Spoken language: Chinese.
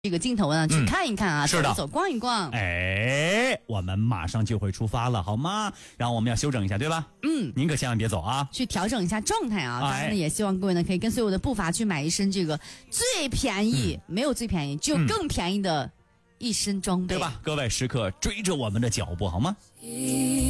这个镜头呢，去看一看啊， 是的， 走一走，逛一逛。 哎，我们马上就会出发了，好吗？然后我们要休整一下，对吧？您可千万别走啊！ 去调整一下状态啊！当然呢，也希望各位呢可以跟随我的步伐去买一身这个最便宜，没有最便宜，就更便宜的一身装备， 对吧？各位时刻追着我们的脚步，好吗？